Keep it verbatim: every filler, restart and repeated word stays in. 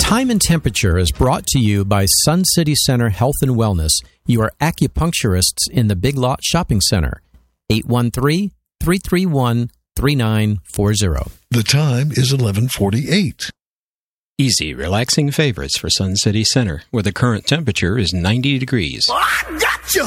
Time and Temperature is brought to you by Sun City Center Health and Wellness, your acupuncturists in the Big Lot Shopping Center. eight one three, three three one, three nine four zero. The time is eleven forty-eight. Easy, relaxing favorites for Sun City Center, where the current temperature is ninety degrees. Oh, I gotcha!